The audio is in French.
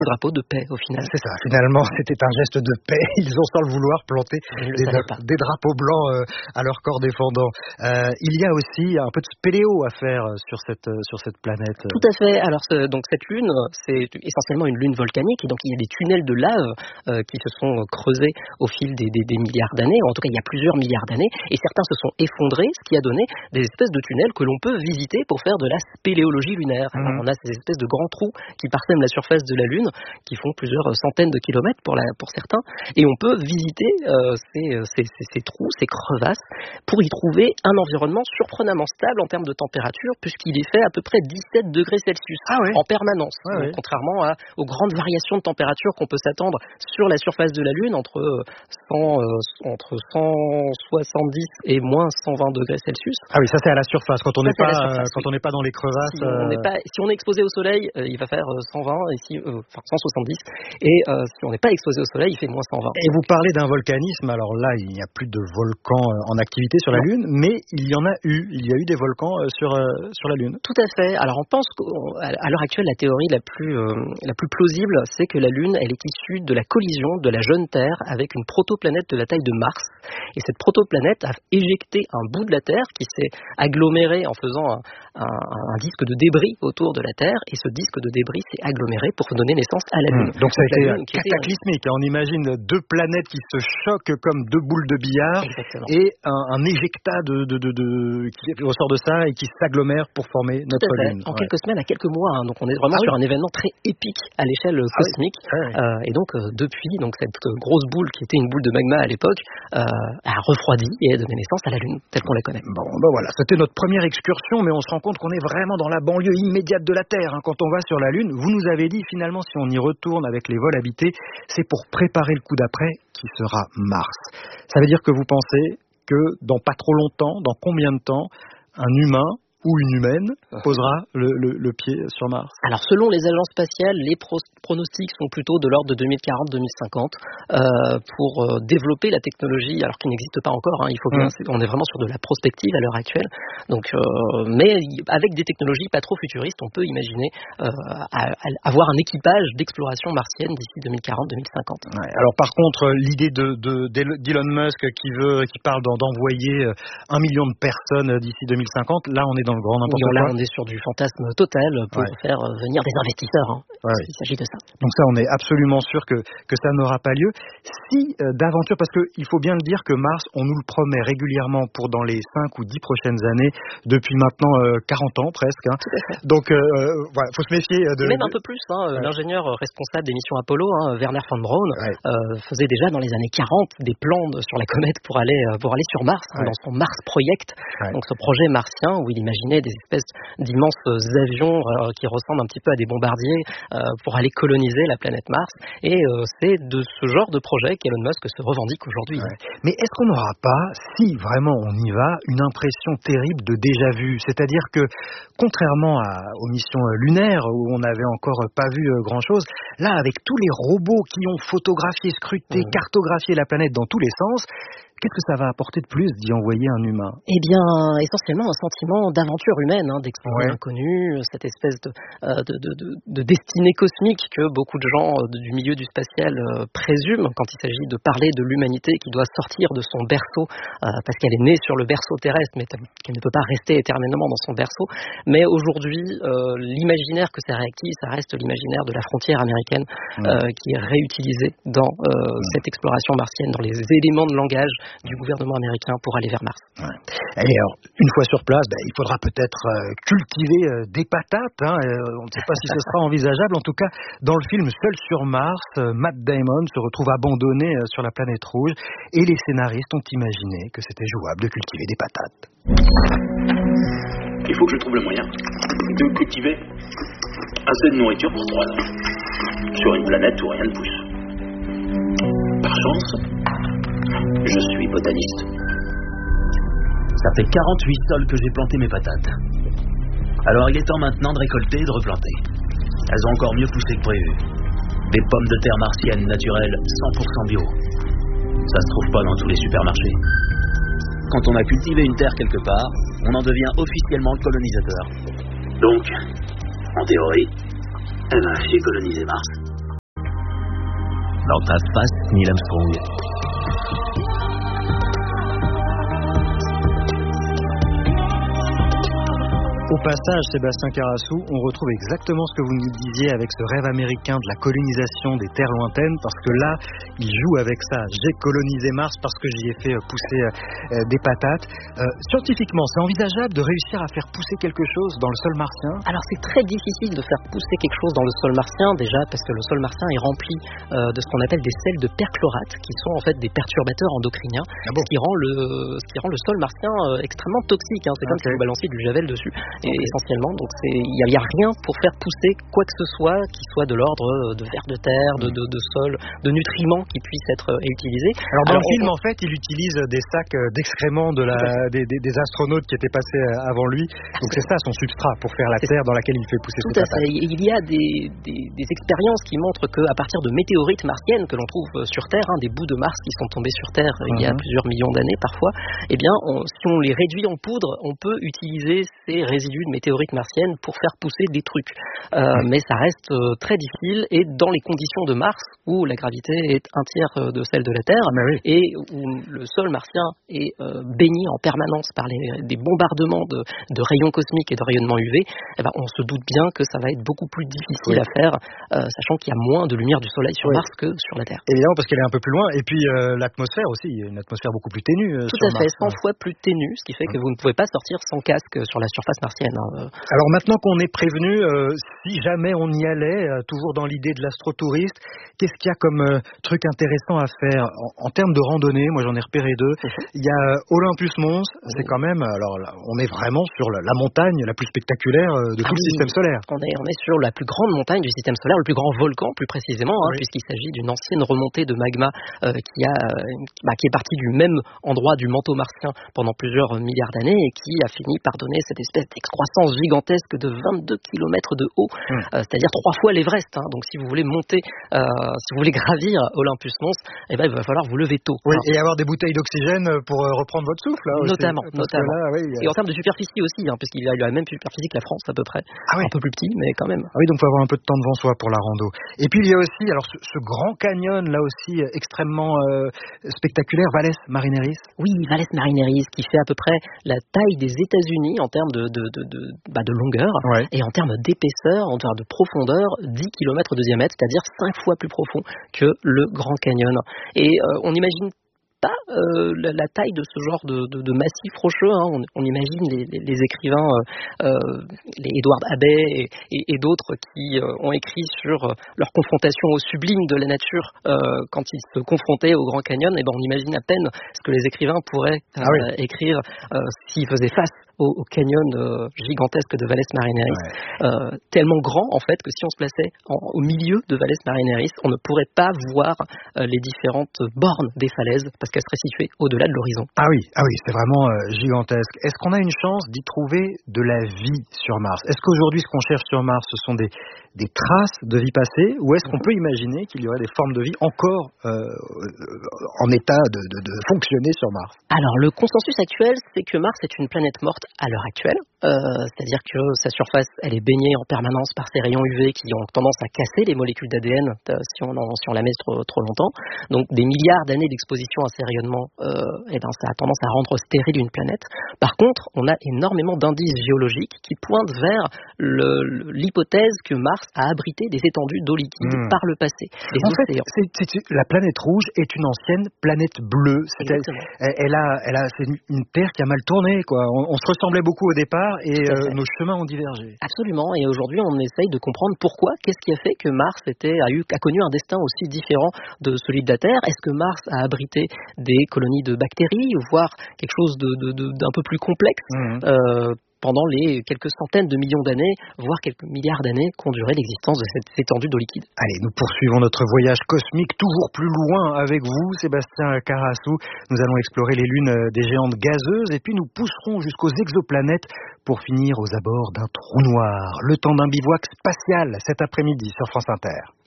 drapeau de paix au final. C'est ça, finalement c'était un geste de paix, ils ont sans le vouloir planté des drapeaux blancs à leur corps défendant. Il y a aussi un peu de spéléo à faire sur cette planète. Tout à fait, alors donc cette lune c'est essentiellement une lune volcanique et donc il y a des tunnels de lave qui se sont creusés au fil des milliards d'années, en tout cas il y a plusieurs milliards d'années, et certains se sont effondrés, ce qui a donné des espèces de tunnels que l'on peut visiter pour faire de la spéléologie lunaire. Alors, on a ces espèces de grands trous qui parsèment la surface de la Lune, qui font plusieurs centaines de kilomètres pour certains, et on peut visiter ces trous, ces crevasses, pour y trouver un environnement surprenamment stable en termes de température, puisqu'il est fait à peu près 17 degrés Celsius en permanence, contrairement aux grandes variations de température qu'on peut s'attendre sur la surface de la Lune, entre 170 et moins 120 degrés Celsius. Ah oui, ça c'est à la surface, quand on n'est pas dans les crevasses. Si on est exposé au soleil, il va faire 120, 170, et si on n'est pas exposé au soleil, il fait moins 120. Et vous parlez d'un volcanisme, alors là, il n'y a plus de volcans en activité sur la Lune, mais il y a eu des volcans sur la Lune. Tout à fait. Alors on pense qu'à l'heure actuelle, la théorie la plus plausible, c'est que la Lune, elle est issue de la collision de la jeune Terre avec une protoplanète de la taille de Mars. Et cette protoplanète a éjecté un bout de la Terre qui s'est aggloméré en faisant un disque de débris autour de la Terre, et ce disque de débris s'est aggloméré pour donner naissance à la Lune. Donc ça a été cataclysmique. On imagine deux planètes qui se choquent comme deux boules de billard. Exactement. Et un éjectat qui ressort de ça et qui s'agglomère pour former notre Lune. En quelques semaines, à quelques mois. Donc on est vraiment sur un événement très épique à l'échelle cosmique. Et donc depuis, cette grosse boule qui était une boule de magma à l'époque a refroidi et a donné naissance à la Lune telle qu'on la connaît. Bon, voilà, c'était notre première excursion, mais on se rend compte qu'on est vraiment dans la banlieue immédiate de la Terre. Quand on va sur la Lune, vous nous avez dit finalement si on y retourne avec les vols habités, c'est pour préparer le coup d'après qui sera Mars. Ça veut dire que vous pensez que dans pas trop longtemps, dans combien de temps, un humain ou une humaine posera le pied sur Mars? Alors selon les agences spatiales, les pronostics sont plutôt de l'ordre de 2040-2050 pour développer la technologie, alors qu'il n'existe pas encore. Il faut bien, on est vraiment sur de la prospective à l'heure actuelle. Donc, mais avec des technologies pas trop futuristes, on peut imaginer avoir un équipage d'exploration martienne d'ici 2040-2050. Alors par contre, l'idée d'Elon Musk qui parle d'envoyer 1 million de personnes d'ici 2050, là on est dans le grand n'importe quoi. Là, on est sur du fantasme total pour faire venir des investisseurs. Il s'agit de ça. Donc ça, on est absolument sûr que ça n'aura pas lieu. Si d'aventure, parce qu'il faut bien le dire que Mars, on nous le promet régulièrement pour dans les 5 ou 10 prochaines années, depuis maintenant 40 ans presque. Tout à fait. Donc, faut se méfier de... Même un peu plus. L'ingénieur responsable des missions Apollo, Wernher von Braun, faisait déjà dans les années 40 des plans sur la comète pour aller sur Mars, dans son Mars Project. Donc ce projet martien où il imaginait des espèces d'immenses avions qui ressemblent un petit peu à des bombardiers pour aller coloniser la planète Mars. Et c'est de ce genre de projet qu'Elon Musk se revendique aujourd'hui. Mais est-ce qu'on n'aura pas, si vraiment on y va, une impression terrible de déjà-vu? C'est-à-dire que, contrairement aux missions lunaires, où on n'avait encore pas vu grand-chose, là, avec tous les robots qui ont photographié, scruté, cartographié la planète dans tous les sens, qu'est-ce que ça va apporter de plus d'y envoyer un humain? Eh bien, essentiellement un sentiment d'aventure humaine, d'explorer l'inconnu, cette espèce de destinée cosmique que beaucoup de gens du milieu du spatial présument quand il s'agit de parler de l'humanité qui doit sortir de son berceau, parce qu'elle est née sur le berceau terrestre, mais qu'elle ne peut pas rester éternellement dans son berceau. Mais aujourd'hui, l'imaginaire que ça réactive, ça reste l'imaginaire de la frontière américaine qui est réutilisé dans cette exploration martienne, dans les éléments de langage du gouvernement américain pour aller vers Mars. Et alors, une fois sur place, il faudra peut-être cultiver des patates. On ne sait pas si ce sera envisageable. En tout cas, dans le film Seul sur Mars, Matt Damon se retrouve abandonné sur la planète rouge et les scénaristes ont imaginé que c'était jouable de cultiver des patates. Il faut que je trouve le moyen de cultiver assez de nourriture pour 3 ans sur une planète où rien ne pousse. Par chance, je suis botaniste. Ça fait 48 sols que j'ai planté mes patates. Alors il est temps maintenant de récolter et de replanter. Elles ont encore mieux poussé que prévu. Des pommes de terre martiennes naturelles 100% bio. Ça se trouve pas dans tous les supermarchés. Quand on a cultivé une terre quelque part, on en devient officiellement le colonisateur. Donc, en théorie, j'ai colonisé Mars. dans ta face, Neil Armstrong. Au passage, Sébastien Carassou, on retrouve exactement ce que vous nous disiez avec ce rêve américain de la colonisation des terres lointaines, parce que là, il joue avec ça. J'ai colonisé Mars parce que j'y ai fait pousser des patates. Scientifiquement, c'est envisageable de réussir à faire pousser quelque chose dans le sol martien ? Alors c'est très difficile de faire pousser quelque chose dans le sol martien, déjà parce que le sol martien est rempli de ce qu'on appelle des sels de perchlorate, qui sont en fait des perturbateurs endocriniens, ce qui rend le sol martien extrêmement toxique. C'est comme si vous balanciez du javel dessus. Et essentiellement, donc il n'y a rien pour faire pousser quoi que ce soit qui soit de l'ordre de vers de terre, de sol, de nutriments qui puissent être utilisés. Alors dans le film, en fait, il utilise des sacs d'excréments des astronautes qui étaient passés avant lui. Donc c'est ça son substrat pour faire la terre dans laquelle il fait pousser ses patates. Il y a des expériences qui montrent qu'à partir de météorites martiennes que l'on trouve sur Terre, des bouts de Mars qui sont tombés sur Terre il y a plusieurs millions d'années parfois, eh bien, si on les réduit en poudre, on peut utiliser ces résidus de météorites martiennes pour faire pousser des trucs. Mais ça reste très difficile, et dans les conditions de Mars où la gravité est un tiers de celle de la Terre et où le sol martien est baigné en permanence par des bombardements de rayons cosmiques et de rayonnement UV, on se doute bien que ça va être beaucoup plus difficile à faire, sachant qu'il y a moins de lumière du soleil sur Mars que sur la Terre. Évidemment, parce qu'elle est un peu plus loin, et puis l'atmosphère aussi, une atmosphère beaucoup plus ténue. Tout à fait, 100 fois plus ténue, ce qui fait que vous ne pouvez pas sortir sans casque sur la surface martienne. Alors maintenant qu'on est prévenu, si jamais on y allait, toujours dans l'idée de l'astrotouriste, qu'est-ce qu'il y a comme truc intéressant à faire en termes de randonnée? Moi j'en ai repéré deux. Il y a Olympus Mons, c'est quand même, alors là, on est vraiment sur la montagne la plus spectaculaire de tout le système solaire. On est sur la plus grande montagne du système solaire, le plus grand volcan plus précisément, puisqu'il s'agit d'une ancienne remontée de magma qui est partie du même endroit du manteau martien pendant plusieurs milliards d'années et qui a fini par donner cette espèce d'excroissance gigantesque de 22 km de haut, c'est-à-dire 3 fois l'Everest. Donc si vous voulez monter, si vous voulez gravir Olympus Mons, il va falloir vous lever tôt. Oui, et avoir des bouteilles d'oxygène pour reprendre votre souffle. Là, notamment. Là, et en termes de superficie aussi, puisqu'il a la même superficie que la France à peu près. Un peu plus petit, mais quand même. Oui, donc il faut avoir un peu de temps devant soi pour la rando. Et puis il y a aussi ce grand canyon, là aussi extrêmement spectaculaire, Valles Marineris. Oui, Valles Marineris, qui fait à peu près la taille des États-Unis en termes de longueur et en termes d'épaisseur, en termes de profondeur, 10 km de diamètre, c'est-à-dire 5 fois plus profond que le Grand Canyon. Et on imagine pas la taille de ce genre de massif rocheux. On imagine les écrivains, les Edward Abbey et d'autres qui ont écrit sur leur confrontation au sublime de la nature quand ils se confrontaient au Grand Canyon. Et on imagine à peine ce que les écrivains pourraient écrire s'ils faisaient face au canyon gigantesque de Valles Marineris, tellement grand en fait que si on se plaçait au milieu de Valles Marineris, on ne pourrait pas voir les différentes bornes des falaises parce qu'elles seraient situées au-delà de l'horizon. Ah oui, c'est vraiment gigantesque. Est-ce qu'on a une chance d'y trouver de la vie sur Mars? Est-ce qu'aujourd'hui ce qu'on cherche sur Mars, ce sont des traces de vie passée, ou est-ce qu'on peut imaginer qu'il y aurait des formes de vie encore en état de fonctionner sur Mars? Alors le consensus actuel, c'est que Mars est une planète morte à l'heure actuelle, c'est-à-dire que sa surface elle est baignée en permanence par ces rayons UV qui ont tendance à casser les molécules d'ADN si on la met trop longtemps. Donc des milliards d'années d'exposition à ces rayonnements, ça a tendance à rendre stérile une planète. Par contre, on a énormément d'indices géologiques qui pointent vers l'hypothèse que Mars a abrité des étendues d'eau liquide par le passé. En fait, la planète rouge est une ancienne planète bleue. C'est une Terre qui a mal tourné, quoi. On se ressemblait beaucoup au départ et nos chemins ont divergé. Absolument. Et aujourd'hui, on essaye de comprendre pourquoi. Qu'est-ce qui a fait que Mars a connu un destin aussi différent de celui de la Terre? Est-ce que Mars a abrité des colonies de bactéries, voire quelque chose d'un peu plus complexe pendant les quelques centaines de millions d'années, voire quelques milliards d'années qu'ont duré l'existence de cette étendue d'eau liquide. Allez, nous poursuivons notre voyage cosmique toujours plus loin avec vous, Sébastien Carassou. Nous allons explorer les lunes des géantes gazeuses et puis nous pousserons jusqu'aux exoplanètes pour finir aux abords d'un trou noir. Le temps d'un bivouac spatial cet après-midi sur France Inter.